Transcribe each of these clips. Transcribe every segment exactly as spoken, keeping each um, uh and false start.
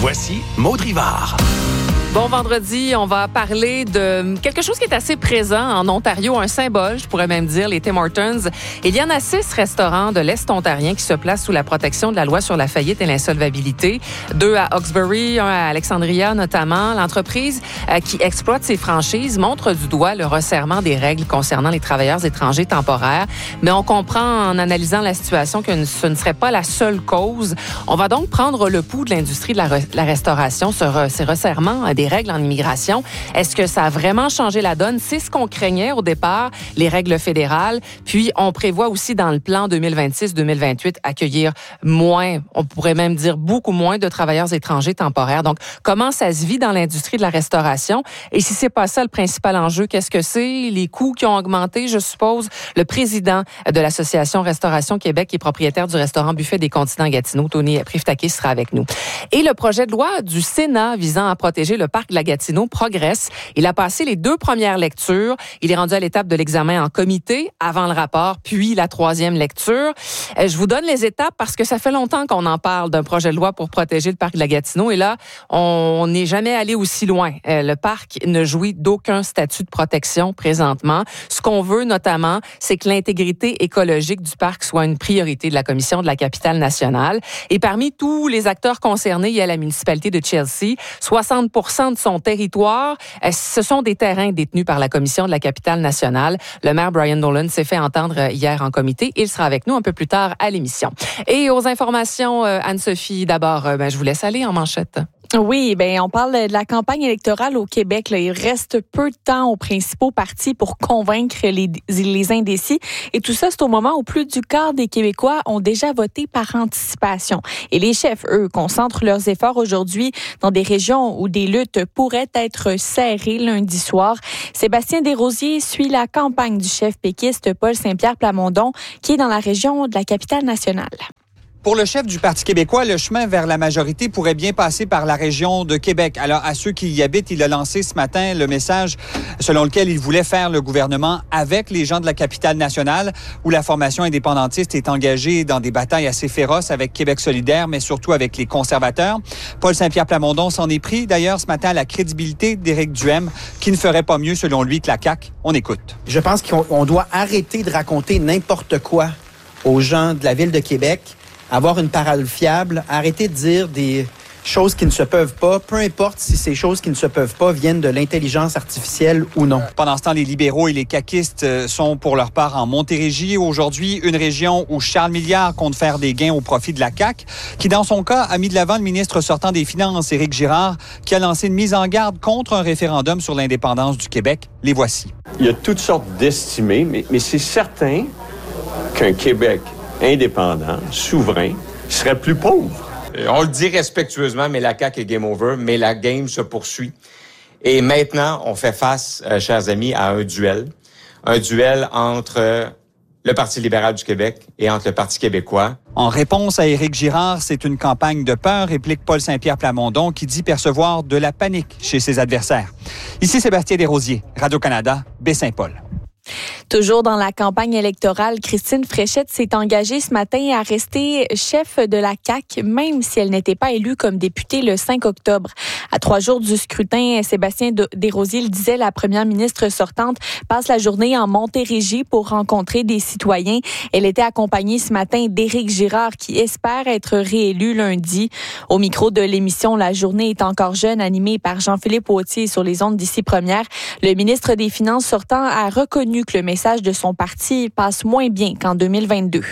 Voici Maud Rivard. Bon vendredi, on va parler de quelque chose qui est assez présent en Ontario, un symbole, je pourrais même dire, les Tim Hortons. Il y en a six restaurants de l'Est ontarien qui se placent sous la protection de la loi sur la faillite et l'insolvabilité. Deux à Hawkesbury, un à Alexandria notamment. L'entreprise euh, qui exploite ces franchises montre du doigt le resserrement des règles concernant les travailleurs étrangers temporaires. Mais on comprend en analysant la situation que ce ne serait pas la seule cause. On va donc prendre le pouls de l'industrie de la, re- la restauration, ce re- ces resserrements des règles en immigration. Est-ce que ça a vraiment changé la donne? C'est ce qu'on craignait au départ, les règles fédérales. Puis, on prévoit aussi dans le plan deux mille vingt-six deux mille vingt-huit accueillir moins, on pourrait même dire beaucoup moins de travailleurs étrangers temporaires. Donc, comment ça se vit dans l'industrie de la restauration? Et si c'est pas ça le principal enjeu, qu'est-ce que c'est? Les coûts qui ont augmenté, je suppose. Le président de l'Association Restauration Québec et propriétaire du restaurant Buffet des Continents Gatineau, Tony Priftakis, sera avec nous. Et le projet de loi du Sénat visant à protéger le parc de la Gatineau progresse. Il a passé les deux premières lectures. Il est rendu à l'étape de l'examen en comité, avant le rapport, puis la troisième lecture. Je vous donne les étapes parce que ça fait longtemps qu'on en parle d'un projet de loi pour protéger le parc de la Gatineau. Et là, on n'est jamais allé aussi loin. Le parc ne jouit d'aucun statut de protection présentement. Ce qu'on veut notamment, c'est que l'intégrité écologique du parc soit une priorité de la Commission de la capitale nationale. Et parmi tous les acteurs concernés, il y a la municipalité de Chelsea. soixante pour cent de son territoire, ce sont des terrains détenus par la Commission de la capitale nationale. Le maire Brian Dolan s'est fait entendre hier en comité. Il sera avec nous un peu plus tard à l'émission. Et aux informations, Anne-Sophie, d'abord, ben, je vous laisse aller en manchette. Oui, ben on parle de la campagne électorale au Québec. Là. Il reste peu de temps aux principaux partis pour convaincre les, les indécis. Et tout ça, c'est au moment où plus du quart des Québécois ont déjà voté par anticipation. Et les chefs, eux, concentrent leurs efforts aujourd'hui dans des régions où des luttes pourraient être serrées lundi soir. Sébastien Desrosiers suit la campagne du chef péquiste Paul Saint-Pierre Plamondon, qui est dans la région de la capitale nationale. Pour le chef du Parti québécois, le chemin vers la majorité pourrait bien passer par la région de Québec. Alors, à ceux qui y habitent, il a lancé ce matin le message selon lequel il voulait faire le gouvernement avec les gens de la capitale nationale, où la formation indépendantiste est engagée dans des batailles assez féroces avec Québec solidaire, mais surtout avec les conservateurs. Paul Saint-Pierre Plamondon s'en est pris, d'ailleurs, ce matin à la crédibilité d'Éric Duhem, qui ne ferait pas mieux, selon lui, que la C A Q. On écoute. Je pense qu'on doit arrêter de raconter n'importe quoi aux gens de la ville de Québec, avoir une parole fiable, arrêter de dire des choses qui ne se peuvent pas, peu importe si ces choses qui ne se peuvent pas viennent de l'intelligence artificielle ou non. Pendant ce temps, les libéraux et les caquistes sont pour leur part en Montérégie. Aujourd'hui, une région où Charles Milliard compte faire des gains au profit de la C A Q, qui dans son cas a mis de l'avant le ministre sortant des Finances, Éric Girard, qui a lancé une mise en garde contre un référendum sur l'indépendance du Québec. Les voici. Il y a toutes sortes d'estimés, mais, mais c'est certain qu'un Québec indépendant, souverain, serait plus pauvre. On le dit respectueusement, mais la C A Q est game over, mais la game se poursuit. Et maintenant, on fait face, euh, chers amis, à un duel. Un duel entre euh, le Parti libéral du Québec et entre le Parti québécois. En réponse à Éric Girard, c'est une campagne de peur, réplique Paul Saint-Pierre Plamondon, qui dit percevoir de la panique chez ses adversaires. Ici Sébastien Desrosiers, Radio-Canada, Baie-Saint-Paul. Toujours dans la campagne électorale, Christine Fréchette s'est engagée ce matin à rester chef de la C A Q, même si elle n'était pas élue comme députée le cinq octobre. À trois jours du scrutin, Sébastien Desrosiers le disait, la première ministre sortante passe la journée en Montérégie pour rencontrer des citoyens. Elle était accompagnée ce matin d'Éric Girard, qui espère être réélu lundi. Au micro de l'émission La journée est encore jeune, animée par Jean-Philippe Wautier sur les ondes d'Ici Première, le ministre des Finances sortant a reconnu que le message de son parti passe moins bien qu'en deux mille vingt-deux.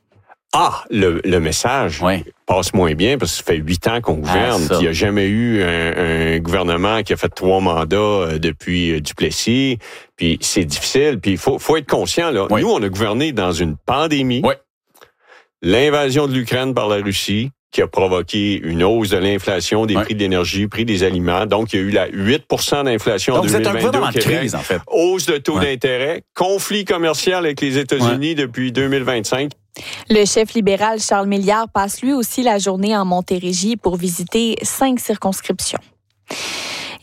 Ah, le, le message oui. passe moins bien parce que ça fait huit ans qu'on gouverne. Ah, il n'y a jamais eu un, un gouvernement qui a fait trois mandats euh, depuis euh, Duplessis. Puis c'est difficile. Puis il faut, faut être conscient. Là. Oui. Nous, on a gouverné dans une pandémie. Oui. L'invasion de l'Ukraine par la Russie, qui a provoqué une hausse de l'inflation des ouais. prix de l'énergie, prix des aliments. Donc, il y a eu la huit pour cent d'inflation en deux mille vingt-deux au Québec. Crise, en fait. Hausse de taux ouais. d'intérêt, conflit commercial avec les États-Unis ouais. depuis deux mille vingt-cinq. Le chef libéral Charles Milliard passe lui aussi la journée en Montérégie pour visiter cinq circonscriptions.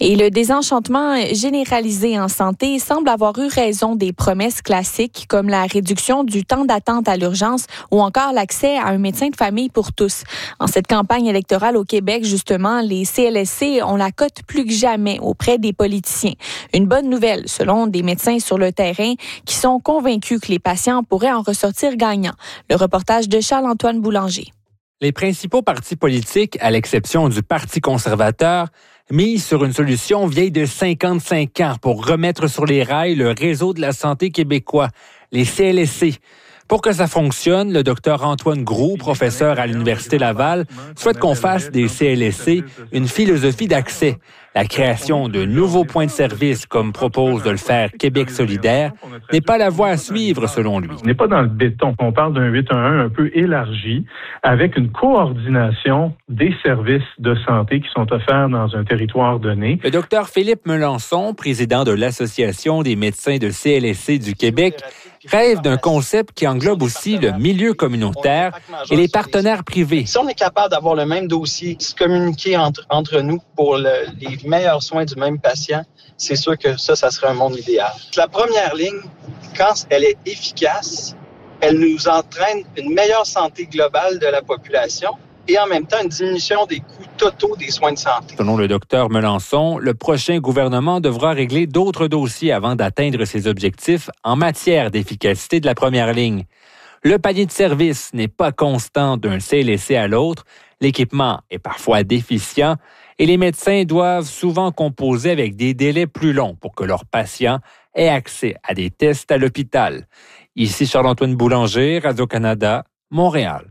Et le désenchantement généralisé en santé semble avoir eu raison des promesses classiques comme la réduction du temps d'attente à l'urgence ou encore l'accès à un médecin de famille pour tous. En cette campagne électorale au Québec, justement, les C L S C ont la cote plus que jamais auprès des politiciens. Une bonne nouvelle, selon des médecins sur le terrain qui sont convaincus que les patients pourraient en ressortir gagnants. Le reportage de Charles-Antoine Boulanger. Les principaux partis politiques, à l'exception du Parti conservateur, misent sur une solution vieille de cinquante-cinq ans pour remettre sur les rails le réseau de la santé québécois, les C L S C. Pour que ça fonctionne, le docteur Antoine Groux, professeur à l'Université Laval, souhaite qu'on fasse des C L S C une philosophie d'accès. La création de nouveaux points de service, comme propose de le faire Québec solidaire, n'est pas la voie à suivre, selon lui. On n'est pas dans le béton. On parle d'un huit un un un peu élargi, avec une coordination des services de santé qui sont offerts dans un territoire donné. Le docteur Philippe Melançon, président de l'Association des médecins de C L S C du Québec, rêve d'un concept qui englobe aussi le milieu communautaire et les partenaires privés. Si on est capable d'avoir le même dossier, se communiquer entre, entre nous pour le, les meilleurs soins du même patient, c'est sûr que ça, ça serait un monde idéal. La première ligne, quand elle est efficace, elle nous entraîne une meilleure santé globale de la population et en même temps une diminution des coûts totaux des soins de santé. Selon le docteur Melançon, le prochain gouvernement devra régler d'autres dossiers avant d'atteindre ses objectifs en matière d'efficacité de la première ligne. Le panier de service n'est pas constant d'un C L S C à l'autre, l'équipement est parfois déficient et les médecins doivent souvent composer avec des délais plus longs pour que leurs patients aient accès à des tests à l'hôpital. Ici Charles-Antoine Boulanger, Radio-Canada, Montréal.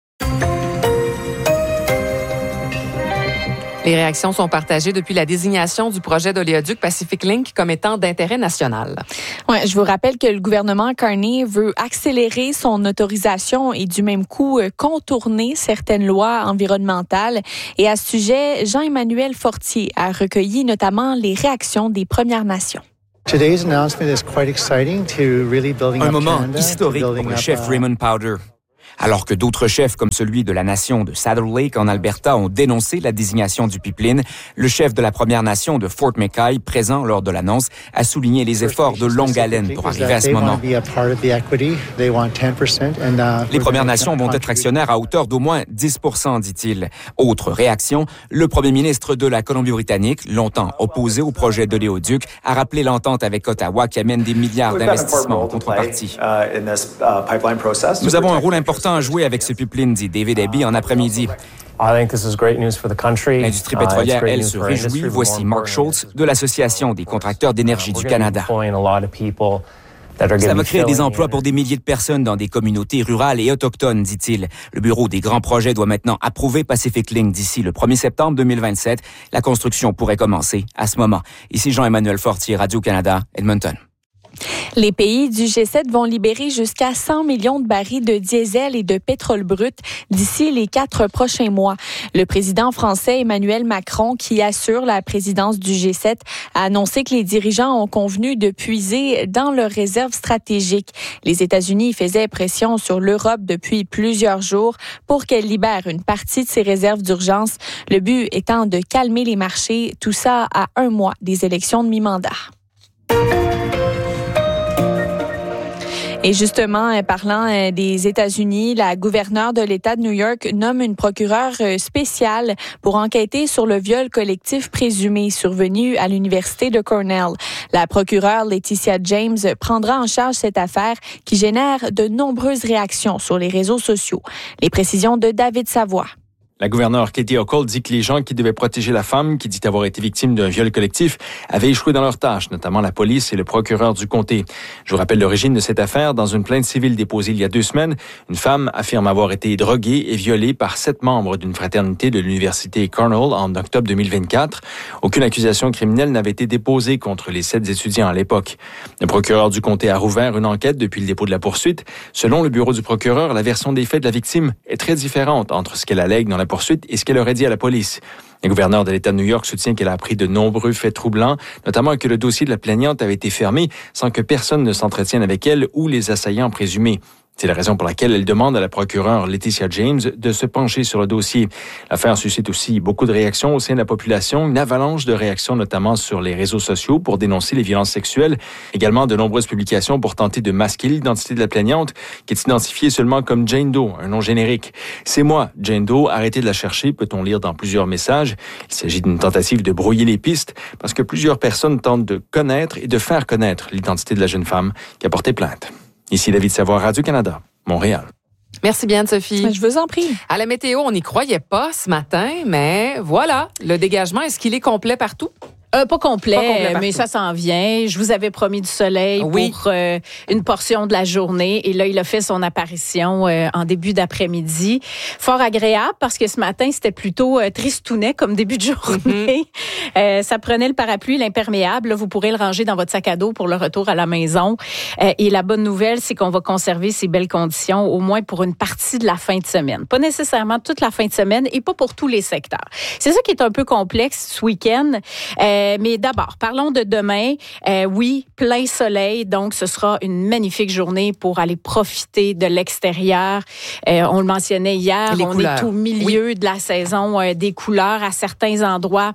Les réactions sont partagées depuis la désignation du projet d'oléoduc Pacific Link comme étant d'intérêt national. Ouais, je vous rappelle que le gouvernement Carney veut accélérer son autorisation et du même coup contourner certaines lois environnementales. Et à ce sujet, Jean-Emmanuel Fortier a recueilli notamment les réactions des Premières Nations. Un moment historique pour le chef Raymond Powder. Alors que d'autres chefs, comme celui de la nation de Saddle Lake en Alberta, ont dénoncé la désignation du pipeline, le chef de la Première Nation de Fort McKay, présent lors de l'annonce, a souligné les efforts de longue haleine pour arriver à ce moment. Les Premières Nations vont être actionnaires à hauteur d'au moins dix pour cent, dit-il. Autre réaction, le premier ministre de la Colombie-Britannique, longtemps opposé au projet d'oléoduc, a rappelé l'entente avec Ottawa qui amène des milliards d'investissements en contrepartie. Nous avons un rôle important à jouer avec ce pipeline, dit David Eby en après-midi. L'industrie pétrolière, elle, se réjouit. Voici Mark Schultz de l'Association des contracteurs d'énergie du Canada. Ça va créer des emplois pour des milliers de personnes dans des communautés rurales et autochtones, dit-il. Le Bureau des grands projets doit maintenant approuver Pacific Link d'ici le premier septembre deux mille vingt-sept. La construction pourrait commencer à ce moment. Ici Jean-Emmanuel Fortier, Radio-Canada, Edmonton. Les pays du G sept vont libérer jusqu'à cent millions de barils de diesel et de pétrole brut d'ici les quatre prochains mois. Le président français Emmanuel Macron, qui assure la présidence du G sept, a annoncé que les dirigeants ont convenu de puiser dans leurs réserves stratégiques. Les États-Unis faisaient pression sur l'Europe depuis plusieurs jours pour qu'elle libère une partie de ses réserves d'urgence, le but étant de calmer les marchés, tout ça à un mois des élections de mi-mandat. Et justement, parlant des États-Unis, la gouverneure de l'État de New York nomme une procureure spéciale pour enquêter sur le viol collectif présumé survenu à l'Université de Cornell. La procureure Laetitia James prendra en charge cette affaire qui génère de nombreuses réactions sur les réseaux sociaux. Les précisions de David Savoie. La gouverneure Katie Hochul dit que les gens qui devaient protéger la femme, qui dit avoir été victime d'un viol collectif, avaient échoué dans leurs tâches, notamment la police et le procureur du comté. Je vous rappelle l'origine de cette affaire. Dans une plainte civile déposée il y a deux semaines, une femme affirme avoir été droguée et violée par sept membres d'une fraternité de l'université Cornell en octobre deux mille vingt-quatre. Aucune accusation criminelle n'avait été déposée contre les sept étudiants à l'époque. Le procureur du comté a rouvert une enquête depuis le dépôt de la poursuite. Selon le bureau du procureur, la version des faits de la victime est très différente entre ce qu'elle allègue dans la poursuite et ce qu'elle aurait dit à la police. Le gouverneur de l'État de New York soutient qu'elle a appris de nombreux faits troublants, notamment que le dossier de la plaignante avait été fermé sans que personne ne s'entretienne avec elle ou les assaillants présumés. C'est la raison pour laquelle elle demande à la procureure Laetitia James de se pencher sur le dossier. L'affaire suscite aussi beaucoup de réactions au sein de la population, une avalanche de réactions notamment sur les réseaux sociaux pour dénoncer les violences sexuelles, également de nombreuses publications pour tenter de masquer l'identité de la plaignante, qui est identifiée seulement comme Jane Doe, un nom générique. C'est moi, Jane Doe, arrêtez de la chercher, peut-on lire dans plusieurs messages. Il s'agit d'une tentative de brouiller les pistes parce que plusieurs personnes tentent de connaître et de faire connaître l'identité de la jeune femme qui a porté plainte. Ici David Savoie, Radio-Canada, Montréal. Merci bien, Sophie. Je vous en prie. À la météo, on n'y croyait pas ce matin, mais voilà, le dégagement, est-ce qu'il est complet partout? Euh, pas complet, Pas complet mais ça s'en vient. Je vous avais promis du soleil oui. pour euh, une portion de la journée. Et là, il a fait son apparition euh, en début d'après-midi. Fort agréable parce que ce matin, c'était plutôt euh, tristounet comme début de journée. Mm-hmm. euh, ça prenait le parapluie, l'imperméable. Là, vous pourrez le ranger dans votre sac à dos pour le retour à la maison. Euh, et la bonne nouvelle, c'est qu'on va conserver ces belles conditions au moins pour une partie de la fin de semaine. Pas nécessairement toute la fin de semaine et pas pour tous les secteurs. C'est ça qui est un peu complexe ce week-end. Euh, Euh, mais d'abord, parlons de demain. Euh, oui, plein soleil, donc ce sera une magnifique journée pour aller profiter de l'extérieur. Euh, on le mentionnait hier, Les on couleurs. est au milieu oui. de la saison euh, des couleurs à certains endroits.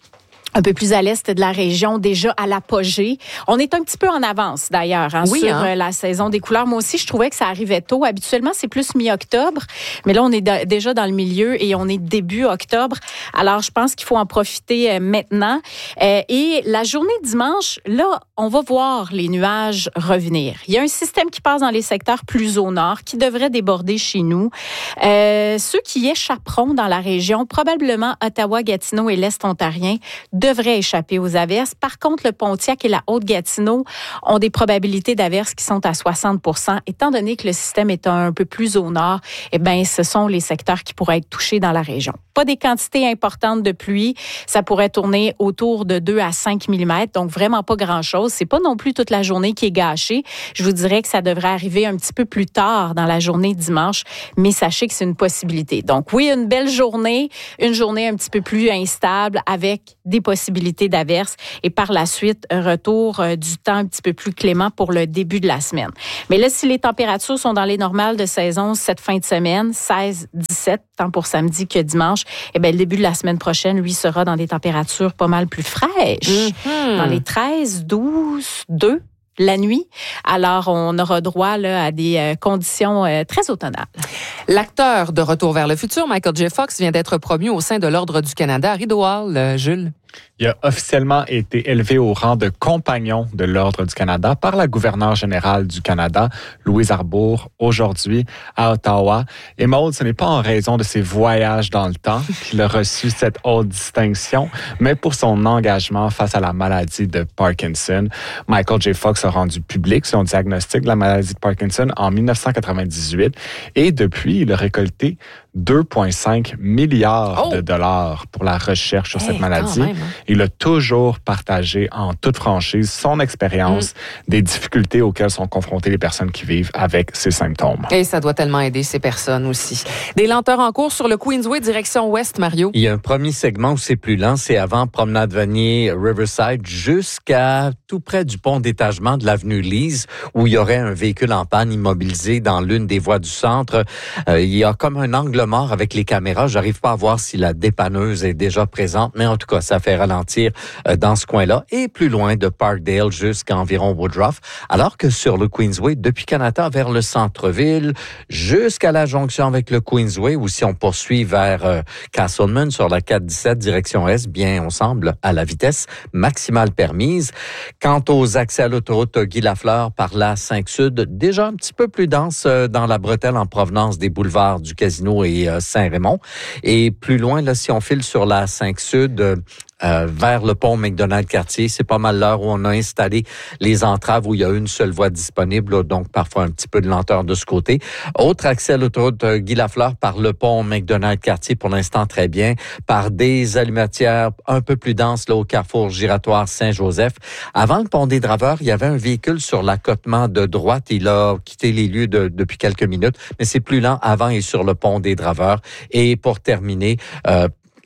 Un peu plus à l'est de la région, déjà à l'apogée. On est un petit peu en avance, d'ailleurs, hein, oui, sur hein? la saison des couleurs. Moi aussi, je trouvais que ça arrivait tôt. Habituellement, c'est plus mi-octobre, mais là, on est d- déjà dans le milieu et on est début octobre. Alors, je pense qu'il faut en profiter euh, maintenant. Euh, et la journée dimanche, là, on va voir les nuages revenir. Il y a un système qui passe dans les secteurs plus au nord, qui devrait déborder chez nous. Euh, ceux qui échapperont dans la région, probablement Ottawa, Gatineau et l'Est ontarien, devraient échapper aux averses. Par contre, le Pontiac et la Haute-Gatineau ont des probabilités d'averses qui sont à soixante pour cent. Étant donné que le système est un peu plus au nord, eh bien, ce sont les secteurs qui pourraient être touchés dans la région. Pas des quantités importantes de pluie. Ça pourrait tourner autour de deux à cinq millimètres, donc vraiment pas grand-chose. C'est pas non plus toute la journée qui est gâchée. Je vous dirais que ça devrait arriver un petit peu plus tard dans la journée dimanche, mais sachez que c'est une possibilité. Donc oui, une belle journée, une journée un petit peu plus instable avec des possibilités d'averses et par la suite, un retour euh, du temps un petit peu plus clément pour le début de la semaine. Mais là, si les températures sont dans les normales de saison cette fin de semaine, seize dix-sept, tant pour samedi que dimanche, eh bien, le début de la semaine prochaine, lui, sera dans des températures pas mal plus fraîches, mm-hmm. dans les treize, douze, deux la nuit. Alors, on aura droit là, à des euh, conditions euh, très automnales. L'acteur de Retour vers le futur, Michael J. Fox, vient d'être promu au sein de l'Ordre du Canada à Rideau Hall, euh, Jules. Il a officiellement été élevé au rang de compagnon de l'Ordre du Canada par la gouverneure générale du Canada, Louise Arbour, aujourd'hui à Ottawa. Et Maud, ce n'est pas en raison de ses voyages dans le temps qu'il a reçu cette haute distinction, mais pour son engagement face à la maladie de Parkinson. Michael J. Fox a rendu public son diagnostic de la maladie de Parkinson en dix-neuf cent quatre-vingt-dix-huit et depuis, il a récolté deux virgule cinq milliards oh. de dollars pour la recherche sur hey, cette maladie. Même, hein? Il a toujours partagé en toute franchise son expérience mmh. des difficultés auxquelles sont confrontées les personnes qui vivent avec ces symptômes. Et ça doit tellement aider ces personnes aussi. Des lenteurs en cours sur le Queensway direction ouest, Mario. Il y a un premier segment où c'est plus lent, c'est avant Promenade Vanier Riverside jusqu'à tout près du pont d'étagement de l'avenue Lise où il y aurait un véhicule en panne immobilisé dans l'une des voies du centre. Euh, il y a comme un angle mort avec les caméras. J'arrive pas à voir si la dépanneuse est déjà présente, mais en tout cas, ça fait ralentir euh, dans ce coin-là et plus loin de Parkdale jusqu'à environ Woodruff. Alors que sur le Queensway, depuis Canada vers le centre-ville, jusqu'à la jonction avec le Queensway, ou si on poursuit vers euh, Castleman sur la quatre dix-sept direction Est, bien, on semble à la vitesse maximale permise. Quant aux accès à l'autoroute Guy Lafleur par la cinq Sud, déjà un petit peu plus dense euh, dans la bretelle en provenance des boulevards du Casino et Saint-Raymond. Et plus loin, là, si on file sur la cinq Sud, euh, Euh, vers le pont McDonald-Cartier. C'est pas mal l'heure où on a installé les entraves où il y a une seule voie disponible, là, donc parfois un petit peu de lenteur de ce côté. Autre accès à l'autoroute euh, Guy Lafleur par le pont McDonald-Cartier, pour l'instant très bien, par des allumetières un peu plus denses là, au carrefour giratoire Saint-Joseph. Avant le pont des Draveurs, il y avait un véhicule sur l'accotement de droite. Il a quitté les lieux de, depuis quelques minutes, mais c'est plus lent avant et sur le pont des Draveurs. Et pour terminer, euh,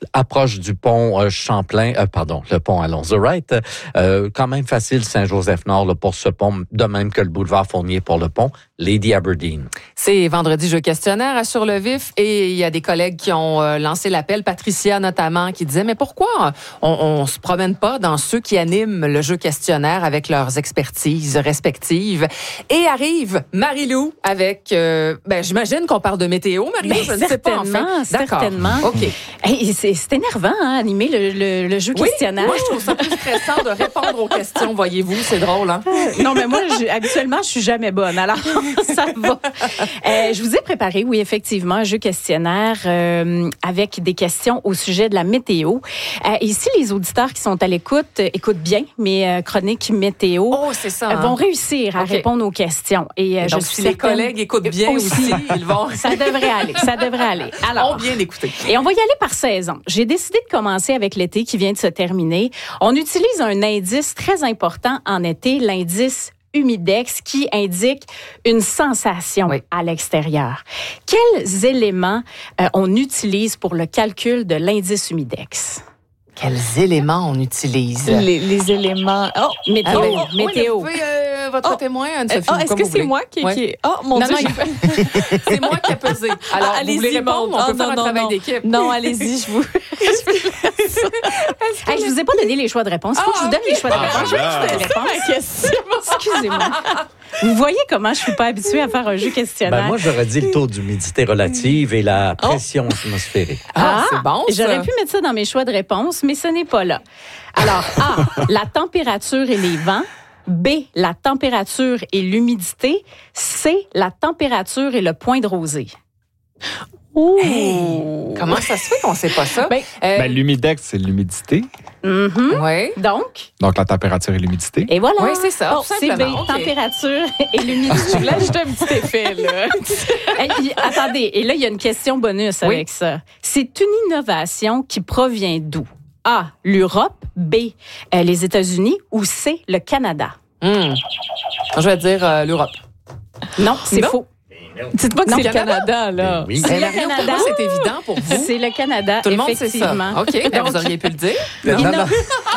approche du pont euh, Champlain, euh, pardon, le pont Alonzo-Wright. Euh, quand même facile, Saint-Joseph-Nord là, pour ce pont, de même que le boulevard Fournier pour le pont. Lady Aberdeen. C'est vendredi jeu questionnaire à Sur le vif et il y a des collègues qui ont euh, lancé l'appel, Patricia notamment, qui disait mais pourquoi on, on se promène pas dans ceux qui animent le jeu questionnaire avec leurs expertises respectives. Et arrive Marie-Lou avec, euh, ben j'imagine qu'on parle de météo, Marie-Lou, ben, je ne sais pas en fait. D'accord. Certainement. OK. Hey, c'est, c'est énervant, hein, animer le, le, le jeu oui, questionnaire. Moi, je trouve ça plus stressant de répondre aux questions, voyez-vous, c'est drôle, hein? Non, mais moi, je, habituellement, je suis jamais bonne, alors ça va. Euh, je vous ai préparé, oui, effectivement, un jeu questionnaire euh, avec des questions au sujet de la météo. Euh, ici, les auditeurs qui sont à l'écoute euh, écoutent bien mes euh, chroniques météo. Oh, c'est ça. Hein? Euh, vont réussir à okay. répondre aux questions. Et, euh, Et donc, je suis si les collègues écoutent bien aussi, aussi ils vont... Ça devrait aller, ça devrait aller. Alors, on bien écouter. Et on va y aller par saison. J'ai décidé de commencer avec l'été qui vient de se terminer. On utilise un indice très important en été, l'indice humidex, qui indique une sensation oui. à l'extérieur. Quels éléments euh, on utilise pour le calcul de l'indice humidex? Quels éléments on utilise? Les, les éléments... Oh, météo. Ah, ben, météo. Oui, vous pouvez, euh, votre oh. témoin, Anne-Sophie. Oh, est-ce que c'est voulez. moi qui... Ouais. qui... Oh, mon non, Dieu! Non, c'est moi qui ai pesé. Alors, ah, vous voulez répondre? On oh, peut non, faire un non, travail non. d'équipe. Non, allez-y, je vous... Hey, je vous ai pas donné les choix de réponse. Il faut ah, que je vous donne okay. les choix de réponse. Ah, je vais ma question. Excusez-moi. Vous voyez comment je suis pas habituée à faire un jeu questionnaire. Ben moi, j'aurais dit le taux d'humidité relative et la pression oh. atmosphérique. Ah, ah, c'est bon, ça. J'aurais pu mettre ça dans mes choix de réponse, mais ce n'est pas là. Alors, A, la température et les vents. B, la température et l'humidité. C, la température et le point de rosée. Ouh. Hey, comment ça se fait qu'on ne sait pas ça? Ben, euh... ben, l'humidex, c'est l'humidité. Mm-hmm. Oui. Donc? Donc, la température et l'humidité. Et voilà. Oui, c'est ça. Oh, c'est B, okay. température et l'humidité. Là, j'ai un petit effet, là. Et puis, attendez, et là, il y a une question bonus oui. avec ça. C'est une innovation qui provient d'où? A, l'Europe. B, euh, les États-Unis. Ou C, le Canada? Mm. Je vais dire euh, l'Europe. Non, c'est non. faux. Dites-moi que non, c'est le Canada, là. Oui. C'est le Canada. C'est évident pour vous. C'est le Canada, tout le monde effectivement. sait ça. OK, ben vous auriez pu le dire. Non, non. non.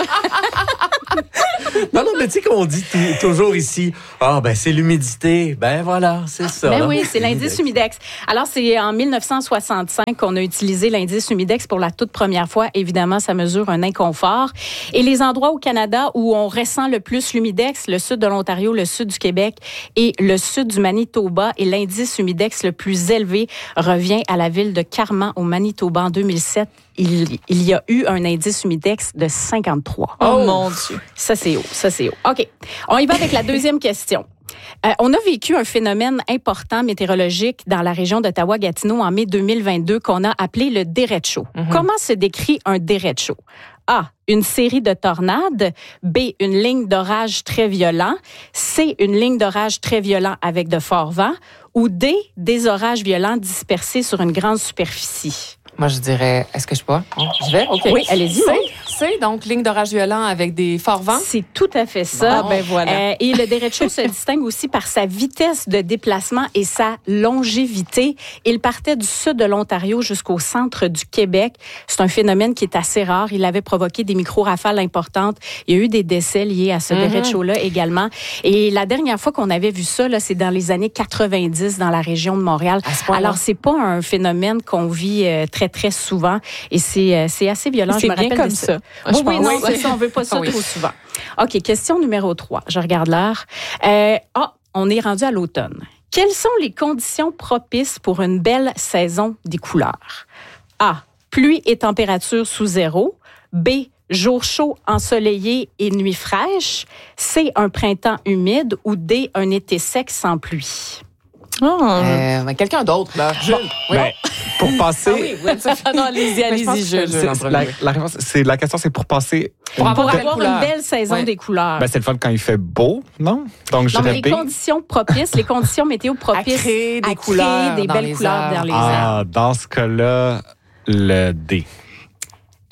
non, non, mais tu sais qu'on dit t- toujours ici, ah, ben c'est l'humidité. Ben voilà, c'est ça. Ben là. oui, c'est l'indice humidex. Alors, c'est en dix-neuf cent soixante-cinq qu'on a utilisé l'indice humidex pour la toute première fois. Évidemment, ça mesure un inconfort. Et les endroits au Canada où on ressent le plus l'humidex, le sud de l'Ontario, le sud du Québec et le sud du Manitoba, et l'indice humidex le plus élevé revient à la ville de Carman, au Manitoba, en deux mille sept. Il, il y a eu un indice humidex de cinquante-trois. Oh, oh mon Dieu! Ça, c'est haut. Ça, c'est haut. OK. On y va avec la deuxième question. Euh, on a vécu un phénomène important météorologique dans la région d'Ottawa-Gatineau en mai deux mille vingt-deux qu'on a appelé le derecho. Mm-hmm. Comment se décrit un derecho? A, une série de tornades. B, une ligne d'orage très violent. C, une ligne d'orage très violent avec de forts vents. Ou D, des orages violents dispersés sur une grande superficie. Moi, je dirais, est-ce que je peux? Je vais? OK. Oui, allez-y. C, C, donc ligne d'orage violent avec des forts vents. C'est tout à fait ça. Bon. Ah, ben voilà. Euh, et le derecho se distingue aussi par sa vitesse de déplacement et sa longévité. Il partait du sud de l'Ontario jusqu'au centre du Québec. C'est un phénomène qui est assez rare. Il avait provoqué des micro-rafales importantes. Il y a eu des décès liés à ce mm-hmm. derecho-là également. Et la dernière fois qu'on avait vu ça, là, c'est dans les années quatre-vingt-dix dans la région de Montréal. Alors, c'est pas un phénomène qu'on vit euh, très très souvent et c'est, euh, c'est assez violent. C'est je me bien rappelle comme de ça. ça. Oui, oui, non, oui. C'est ça, on veut pas ça ah, oui. trop souvent. OK, question numéro trois. Je regarde l'heure. Euh, ah, on est rendu à l'automne. Quelles sont les conditions propices pour une belle saison des couleurs? A, pluie et température sous zéro. B, jour chaud, ensoleillé et nuit fraîche. C, un printemps humide. Ou D, un été sec sans pluie. Oh. Euh, ben, quelqu'un d'autre, là. Jules. Oui. Ben, pour passer... Ah oui, oui, ah non, allez-y, allez-y, Jules. C'est, c'est, la, la, réponse, c'est, la question, c'est pour passer... Pour avoir, pour avoir une belle saison oui. des couleurs. Ben, c'est le fun quand il fait beau, non? Donc, je non, mais les B. conditions propices, les conditions météo propices à créer des à couleurs, créer des belles couleurs airs. dans les ah, airs. Dans ce cas-là, le D.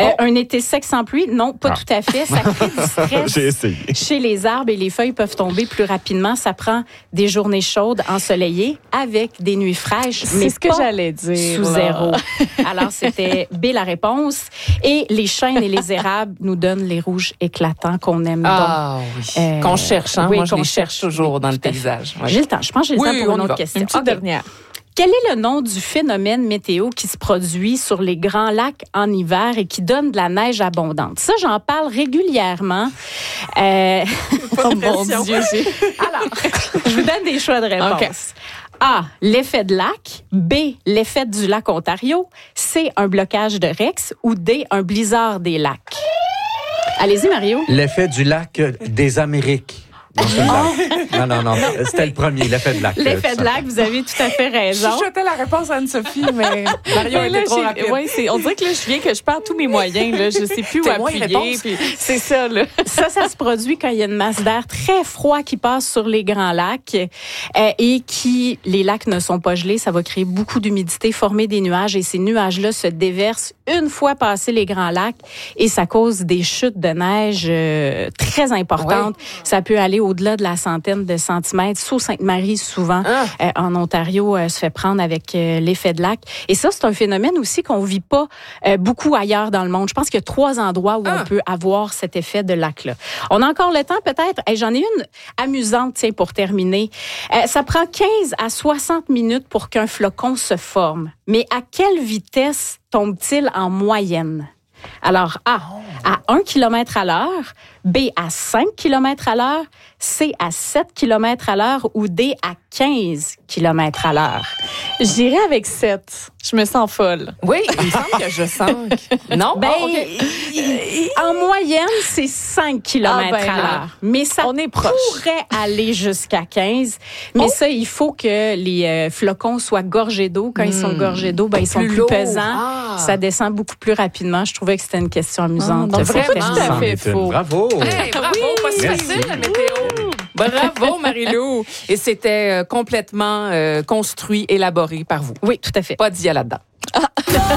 Euh, un été sec sans pluie? Non, pas ah. tout à fait. Ça crée du stress. J'ai essayé. Chez les arbres et les feuilles peuvent tomber plus rapidement. Ça prend des journées chaudes, ensoleillées, avec des nuits fraîches. C'est mais ce que j'allais dire. Sous zéro. Alors, c'était B la réponse. Et les chênes et les érables nous donnent les rouges éclatants qu'on aime ah, donc. Oui. Euh, qu'on cherche, hein? Oui, Moi, je qu'on les cherche toujours dans le paysage. Oui. J'ai le temps. Je pense que j'ai le oui, temps pour une autre question. Une petite okay. dernière. Quel est le nom du phénomène météo qui se produit sur les grands lacs en hiver et qui donne de la neige abondante? Ça, j'en parle régulièrement. Euh... oh mon Dieu! Alors, je vous donne des choix de réponse. Okay. A, l'effet de lac. B, l'effet du lac Ontario. C, un blocage de Rex. Ou D, un blizzard des lacs. Allez-y, Mario. L'effet du lac des Amériques. Non, non, non. C'était le premier, l'effet de lac. L'effet de lac, vous avez tout à fait raison. Je chuchotais la réponse à Anne-Sophie, mais Mario mais là, était trop rapide. Ouais, c'est, on dirait que là, je viens que je perds tous mes moyens. Là, je sais plus où appuyer. Puis c'est ça, là. Ça, ça se produit quand il y a une masse d'air très froid qui passe sur les grands lacs euh, et qui, les lacs ne sont pas gelés. Ça va créer beaucoup d'humidité, former des nuages et ces nuages-là se déversent une fois passés les grands lacs et ça cause des chutes de neige euh, très importantes. Oui. Ça peut aller au-delà de la centaine de centimètres. Sault-Sainte-Marie, souvent, ah. euh, en Ontario, euh, se fait prendre avec euh, l'effet de lac. Et ça, c'est un phénomène aussi qu'on vit pas euh, beaucoup ailleurs dans le monde. Je pense qu'il y a trois endroits où ah. on peut avoir cet effet de lac-là. On a encore le temps, peut-être. Hey, j'en ai une amusante, tiens, pour terminer. Euh, ça prend quinze à soixante minutes pour qu'un flocon se forme. Mais à quelle vitesse tombe-t-il en moyenne? Alors, A, à un kilomètre à l'heure, B, à cinq kilomètres à l'heure, C, à sept kilomètres à l'heure ou D, à quinze kilomètres à l'heure. J'irai avec sept. Je me sens folle. Oui, il me semble que je sens. Non? Ben, oh, okay. En moyenne, c'est cinq kilomètres ah ben, à l'heure. Mais ça on est proche. pourrait aller jusqu'à quinze. Mais oh. ça, il faut que les euh, flocons soient gorgés d'eau. Quand mmh. ils sont gorgés d'eau, ben, ils sont plus, plus pesants. Ah. Ça descend beaucoup plus rapidement. Je trouvais que c'était une question amusante. Ah, donc, vraiment, tout à fait faux. Bravo! Hey, bravo! Oui. Pas si facile, la météo! Bravo, Marie-Lou! Et c'était euh, complètement euh, construit, élaboré par vous. Oui, tout à fait. Pas d'I A là-dedans.